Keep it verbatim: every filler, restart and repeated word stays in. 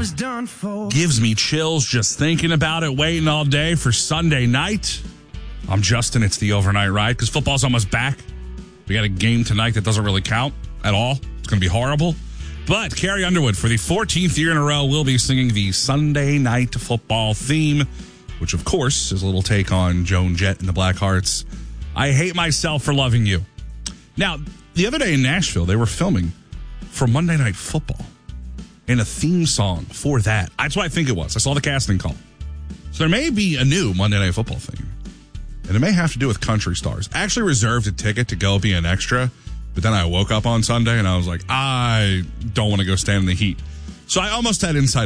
was done for. Gives me chills just thinking about it, waiting all day for Sunday night. I'm Justin. It's the overnight ride because football's almost back. We got a game tonight that doesn't really count at all. It's going to be horrible. But Carrie Underwood, for the fourteenth year in a row, will be singing the Sunday night football theme, which, of course, is a little take on Joan Jett and the Blackhearts. I Hate Myself for Loving You. Now, the other day in Nashville, they were filming for Monday Night Football and a theme song for that. That's what I think it was. I saw the casting call. So there may be a new Monday Night Football theme. And it may have to do with country stars. I actually reserved a ticket to go be an extra, but then I woke up on Sunday and I was like, I don't want to go stand in the heat. So I almost had inside